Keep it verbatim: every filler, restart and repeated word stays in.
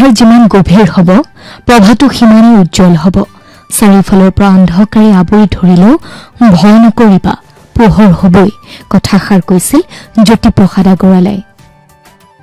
আন্ধাৰ যিমান গভীৰ হ'ব প্ৰভাতো সিমানেই উজ্জ্বল হ'ব চাৰিওফালৰ পৰা অন্ধকাৰে আৱৰি ধৰিলেও ভয় নকৰিবা পোহৰ হ'বই কথাষাৰ কৈছিল জ্যোতিপ্ৰসাদ আগৰৱালাই।